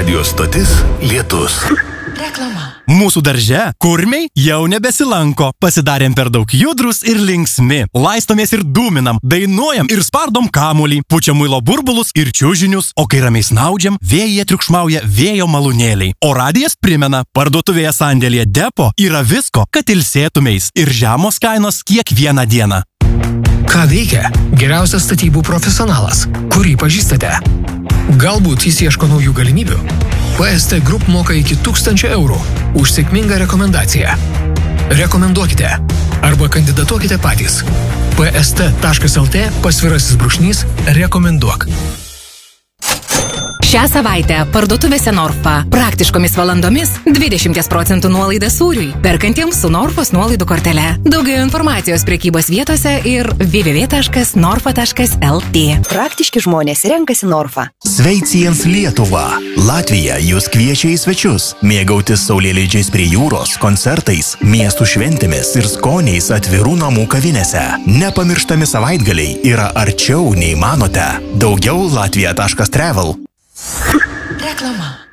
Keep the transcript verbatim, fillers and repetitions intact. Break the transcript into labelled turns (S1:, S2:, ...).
S1: Radio stotis Lietus.
S2: Reklama.
S3: Mūsų darže kurmiai jau nebesilanko. Pasidarėm per daug judrus ir linksmi. Laistomės ir dūminam, dainuojam ir spardom kamuolį, pučiam muilo burbulus ir čiužinius, o kai ramiai snaudžiam, vėjyje triukšmauja vėjo malūnėliai. O radijas primena, parduotuvėje sandėlyje Depo yra visko, kad ilsėtumeis ir žemos kainos kiekvieną dieną.
S4: Ką veikia geriausias statybų profesionalas, kurį pažįstate? Galbūt jis ieško naujų galimybių? P S T Group moka iki tūkstančio eurų už sėkmingą rekomendaciją. Rekomenduokite arba kandidatuokite patys. P S T taškas L T pasvirasis brūkšnys rekomenduok.
S2: Šią savaitę parduotuvėse Norfa praktiškomis valandomis dvidešimt procentų nuolaida sūriui, perkantiems su Norfos nuolaidų kortele. Daugiau informacijos prekybos vietose ir w w w taškas norfa taškas L T.
S5: Praktiški žmonės renkasi Norfa.
S1: Sveiciens Lietuva. Latvija jūs kviečia į svečius. Mėgautis saulėleidžiais prie jūros, koncertais, miestų šventėmis ir skoniais atvirų namų kavinėse. Nepamirštami savaitgaliai yra arčiau nei manote. Daugiau latvija taškas travel.
S2: Reklama.